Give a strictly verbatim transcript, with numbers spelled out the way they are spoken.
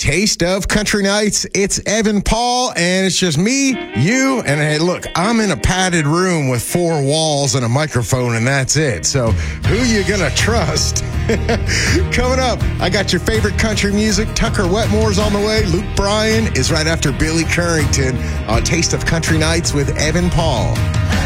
Taste of Country Nights. It's Evan Paul, and it's just me, you, and hey, look, I'm in a padded room with four walls and a microphone, and that's it. So who you gonna trust? Coming up, I got your favorite country music. Tucker Wetmore's on the way. Luke Bryan is right after Billy Currington on Taste of Country Nights with Evan Paul.